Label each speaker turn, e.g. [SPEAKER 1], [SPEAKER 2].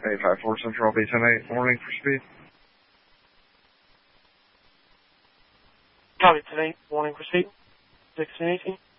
[SPEAKER 1] 854 Central, B108, warning for speed.
[SPEAKER 2] Copy, 10-8, warning for speed. 1618.